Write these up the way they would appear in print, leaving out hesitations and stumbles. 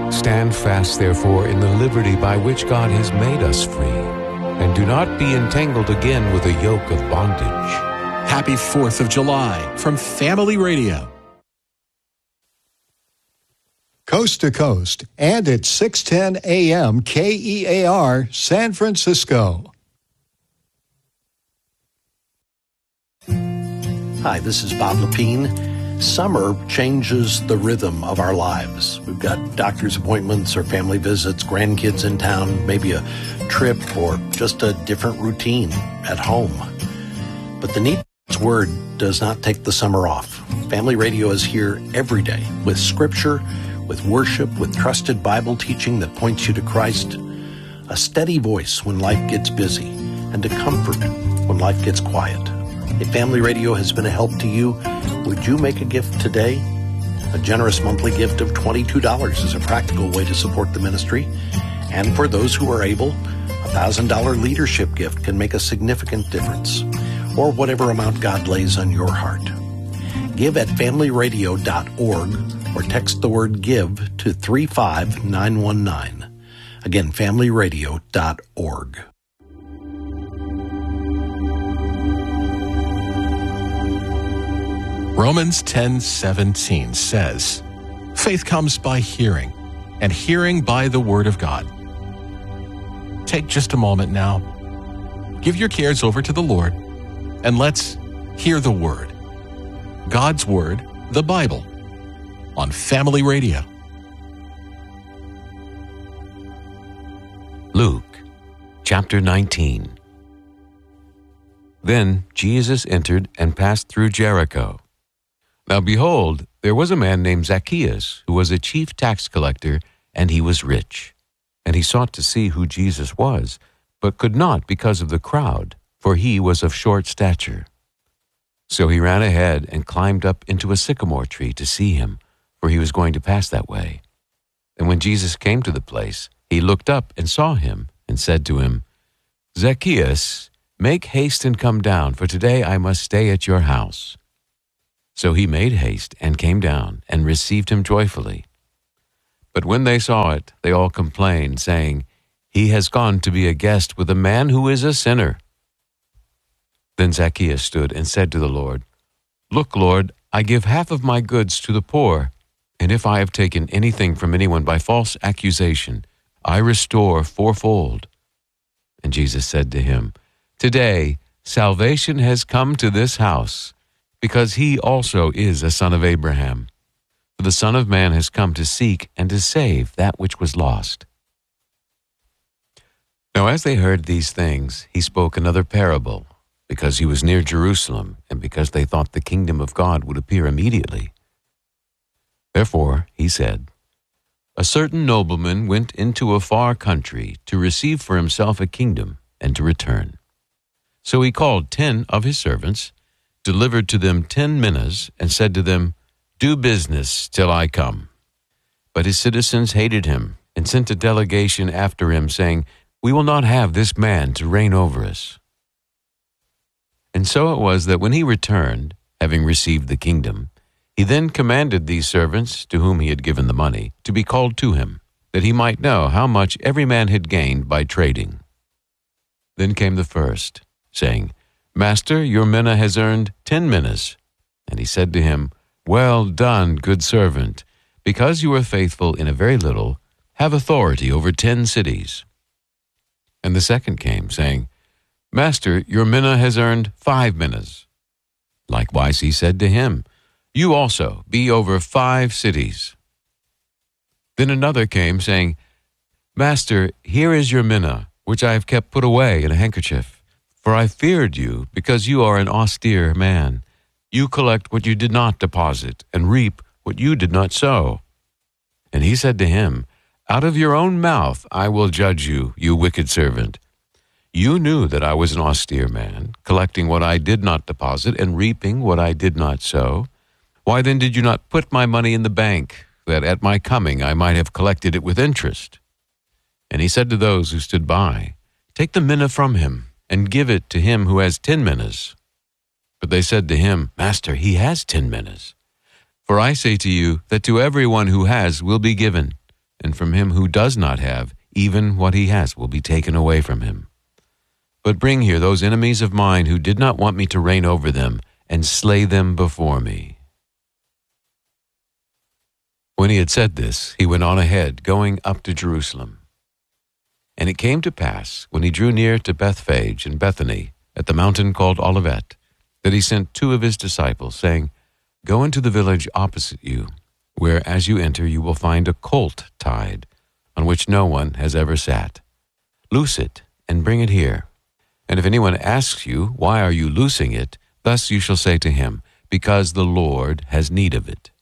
Stand fast, therefore, in the liberty by which God has made us free, and do not be entangled again with a yoke of bondage. Happy 4th of July from Family Radio. Coast to Coast, and at 6:10 a.m. KEAR, San Francisco. Hi, this is Bob Lepine. Summer changes the rhythm of our lives. We've got doctor's appointments or family visits, grandkids in town, maybe a trip or just a different routine at home. But the Need's Word does not take the summer off. Family Radio is here every day with scripture, with worship, with trusted Bible teaching that points you to Christ, a steady voice when life gets busy, and a comfort when life gets quiet. If Family Radio has been a help to you, would you make a gift today? A generous monthly gift of $22 is a practical way to support the ministry. And for those who are able, a $1,000 leadership gift can make a significant difference, or whatever amount God lays on your heart. Give at familyradio.org or text the word GIVE to 35919. Again, familyradio.org. Romans 10:17 says, "Faith comes by hearing, and hearing by the Word of God." Take just a moment now. Give your cares over to the Lord, and let's hear the Word. God's Word, the Bible, on Family Radio. Luke, chapter 19. Then Jesus entered and passed through Jericho. Now behold, there was a man named Zacchaeus, who was a chief tax collector, and he was rich. And he sought to see who Jesus was, but could not because of the crowd, for he was of short stature. So he ran ahead and climbed up into a sycamore tree to see him, for he was going to pass that way. And when Jesus came to the place, he looked up and saw him, and said to him, "Zacchaeus, make haste and come down, for today I must stay at your house." So he made haste and came down and received him joyfully. But when they saw it, they all complained, saying, "He has gone to be a guest with a man who is a sinner." Then Zacchaeus stood and said to the Lord, "Look, Lord, I give half of my goods to the poor, and if I have taken anything from anyone by false accusation, I restore fourfold." And Jesus said to him, "Today salvation has come to this house, because he also is a son of Abraham. For the Son of Man has come to seek and to save that which was lost." Now as they heard these things, he spoke another parable, because he was near Jerusalem, and because they thought the kingdom of God would appear immediately. Therefore he said, "A certain nobleman went into a far country to receive for himself a kingdom and to return. So he called 10 of his servants, delivered to them 10 minas, and said to them, 'Do business till I come.' But his citizens hated him and sent a delegation after him, saying, 'We will not have this man to reign over us.' And so it was that when he returned, having received the kingdom, he then commanded these servants, to whom he had given the money, to be called to him, that he might know how much every man had gained by trading. Then came the first, saying, 'Master, your mina has earned 10 minas.' And he said to him, 'Well done, good servant. Because you are faithful in a very little, have authority over 10 cities.' And the second came, saying, 'Master, your mina has earned 5 minas.' Likewise he said to him, 'You also be over 5 cities.' Then another came, saying, 'Master, here is your mina, which I have kept put away in a handkerchief. For I feared you, because you are an austere man. You collect what you did not deposit, and reap what you did not sow.' And he said to him, 'Out of your own mouth I will judge you, you wicked servant. You knew that I was an austere man, collecting what I did not deposit, and reaping what I did not sow. Why then did you not put my money in the bank, that at my coming I might have collected it with interest?' And he said to those who stood by, 'Take the mina from him, and give it to him who has 10 minas. But they said to him, 'Master, he has 10 minas. For I say to you that to everyone who has will be given, and from him who does not have, even what he has will be taken away from him. But bring here those enemies of mine who did not want me to reign over them, and slay them before me." When he had said this, he went on ahead, going up to Jerusalem. And it came to pass, when he drew near to Bethphage and Bethany, at the mountain called Olivet, that he sent 2 of his disciples, saying, "Go into the village opposite you, where as you enter you will find a colt tied, on which no one has ever sat. Loose it, and bring it here. And if anyone asks you, 'Why are you loosing it?' thus you shall say to him, 'Because the Lord has need of it.'"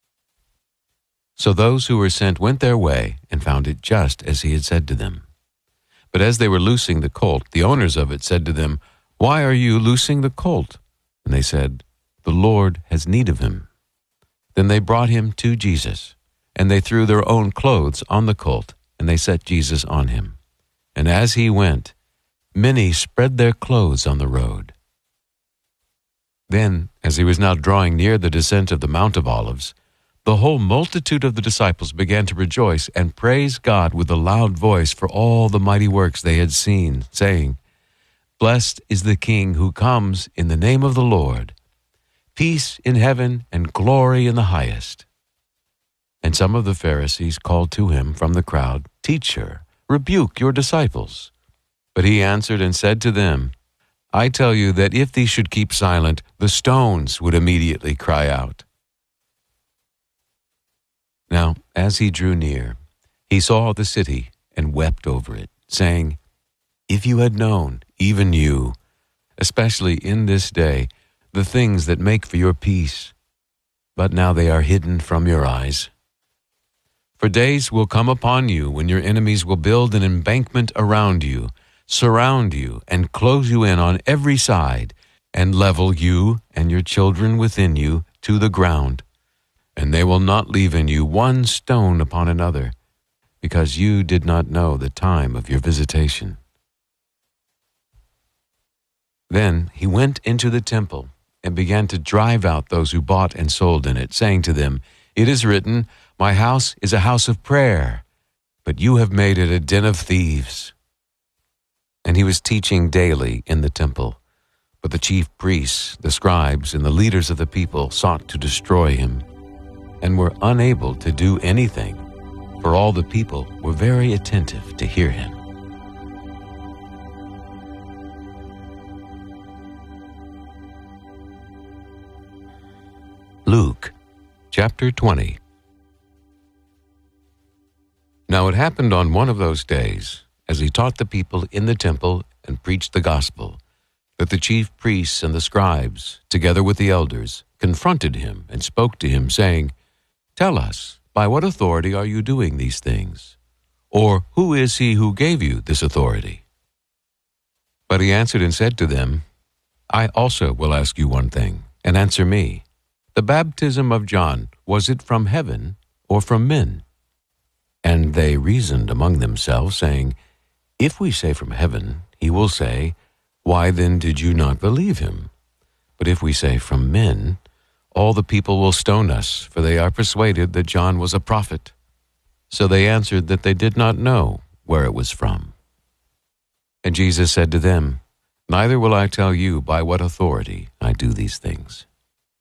So those who were sent went their way, and found it just as he had said to them. But as they were loosing the colt, the owners of it said to them, "Why are you loosing the colt?" And they said, "The Lord has need of him." Then they brought him to Jesus, and they threw their own clothes on the colt, and they set Jesus on him. And as he went, many spread their clothes on the road. Then, as he was now drawing near the descent of the Mount of Olives, the whole multitude of the disciples began to rejoice and praise God with a loud voice for all the mighty works they had seen, saying, "Blessed is the King who comes in the name of the Lord. Peace in heaven and glory in the highest." And some of the Pharisees called to him from the crowd, "Teacher, rebuke your disciples." But he answered and said to them, "I tell you that if these should keep silent, the stones would immediately cry out." Now, as he drew near, he saw the city and wept over it, saying, "If you had known, even you, especially in this day, the things that make for your peace, but now they are hidden from your eyes. For days will come upon you when your enemies will build an embankment around you, surround you, and close you in on every side, and level you and your children within you to the ground. And they will not leave in you one stone upon another, because you did not know the time of your visitation." Then he went into the temple and began to drive out those who bought and sold in it, saying to them, "It is written, 'My house is a house of prayer,' but you have made it a den of thieves." And he was teaching daily in the temple. But the chief priests, the scribes, and the leaders of the people sought to destroy him, and were unable to do anything, for all the people were very attentive to hear him. Luke, chapter 20. Now it happened on one of those days, as he taught the people in the temple and preached the gospel, that the chief priests and the scribes, together with the elders, confronted him and spoke to him, saying, "Tell us, by what authority are you doing these things? Or who is he who gave you this authority?" But he answered and said to them, "I also will ask you one thing, and answer me. The baptism of John, was it from heaven or from men?" And they reasoned among themselves, saying, "If we say from heaven, he will say, 'Why then did you not believe him?' But if we say from men, all the people will stone us, for they are persuaded that John was a prophet." So they answered that they did not know where it was from. And Jesus said to them, "Neither will I tell you by what authority I do these things."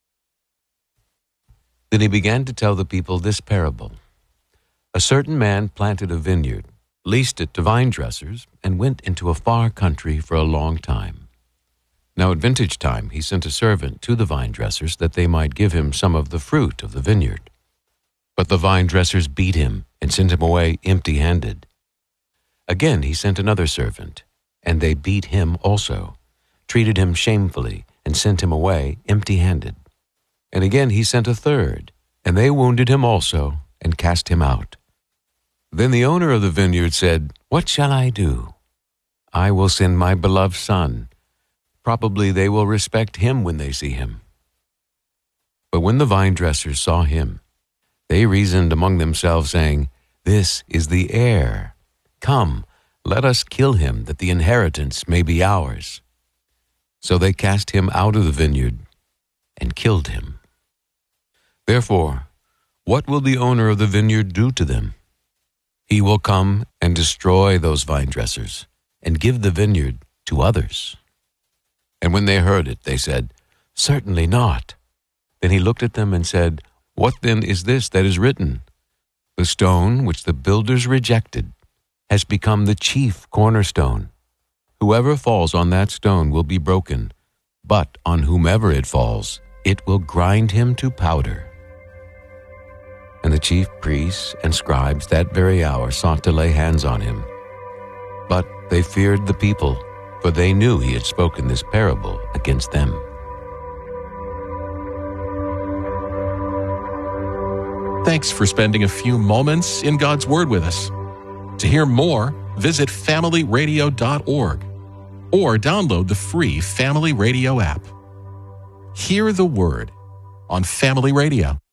Then he began to tell the people this parable. A certain man planted a vineyard, leased it to vine dressers, and went into a far country for a long time. Now at vintage time he sent a servant to the vine dressers that they might give him some of the fruit of the vineyard. But the vine dressers beat him and sent him away empty-handed. Again he sent another servant, and they beat him also, treated him shamefully, and sent him away empty-handed. And again he sent a third, and they wounded him also, and cast him out. Then the owner of the vineyard said, "What shall I do? I will send my beloved son. Probably they will respect him when they see him." But when the vine dressers saw him, they reasoned among themselves, saying, "This is the heir. Come, let us kill him, that the inheritance may be ours." So they cast him out of the vineyard and killed him. Therefore, what will the owner of the vineyard do to them? He will come and destroy those vine dressers and give the vineyard to others." And when they heard it, they said, "Certainly not." Then he looked at them and said, "What then is this that is written? The stone which the builders rejected has become the chief cornerstone. Whoever falls on that stone will be broken, but on whomever it falls, it will grind him to powder." And the chief priests and scribes that very hour sought to lay hands on him. But they feared the people, for they knew he had spoken this parable against them. Thanks for spending a few moments in God's Word with us. To hear more, visit familyradio.org or download the free Family Radio app. Hear the Word on Family Radio.